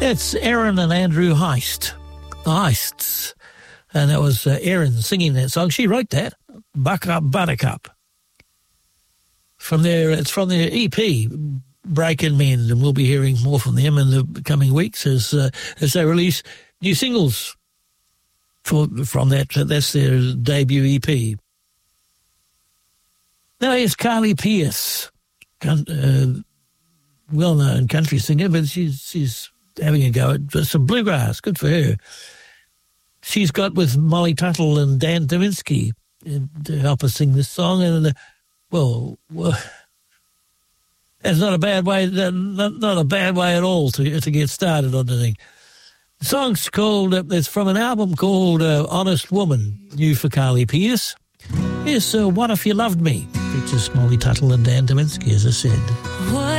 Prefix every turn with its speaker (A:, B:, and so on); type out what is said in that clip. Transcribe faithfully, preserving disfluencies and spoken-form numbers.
A: That's Aaron and Andrew Heist. The Heists. And that was uh, Aaron singing that song. She wrote that. Buck Up Buttercup. From their, it's from their E P, Break and Mend, and we'll be hearing more from them in the coming weeks as uh, as they release new singles for from that. That's their debut E P. Now here's Carly Pearce, uh, well-known country singer, but she's she's having a go at some bluegrass. Good for her. She's got with Molly Tuttle and Dan Dominski to help us sing this song, and uh, well, well, that's not a bad way. Not, not a bad way at all to to get started on the thing. The song's called. Uh, it's from an album called uh, "Honest Woman," new for Carly Pearce. Here's uh, "What If You Loved Me," features Molly Tuttle and Dan Dominski, as I said.
B: What